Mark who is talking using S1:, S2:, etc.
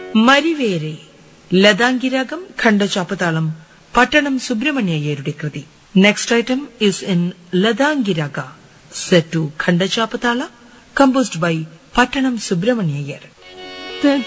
S1: മരിവേരെ ലതാംഗിരാഗം ഖണ്ഡചാപ്പതാളം പട്ടണം സുബ്രഹ്മണ്യയ്യരുടെ കൃതി. Next item is in ലതാംഗിരാഗ set to ഖണ്ഡചാപ്പതാള composed by പട്ടണം സുബ്രഹ്മണ്യയ്യർ.